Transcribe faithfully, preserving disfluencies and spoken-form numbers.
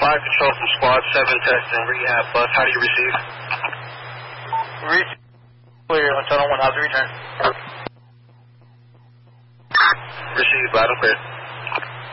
five, control from squad seven, testing rehab bus. How do you receive? Receive clear, one tunnel one, how's the return? Receive, loud and clear.